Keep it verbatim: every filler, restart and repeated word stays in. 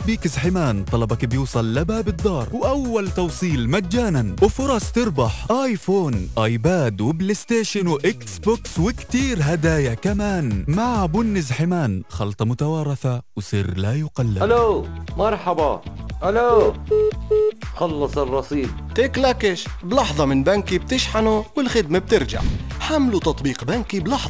تطبيق زحمان طلبك بيوصل لباب الدار، وأول توصيل مجانا، وفرص تربح آيفون، آيباد، وبلاي ستيشن، وإكس بوكس، وكتير هدايا كمان. مع بن زحمان، خلطة متوارثة وسر لا يقلد. ألو مرحبا. ألو خلص الرصيد. تكلكش بلحظة من بنكي بتشحنه والخدمة بترجع. حملوا تطبيق بنكي بلحظة.